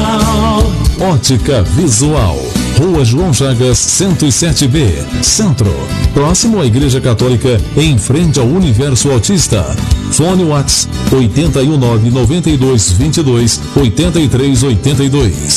Ótica Visual, Rua João Chagas 107B, Centro, próximo à Igreja Católica, em frente ao Universo Autista. Fone WhatsApp 81992228382.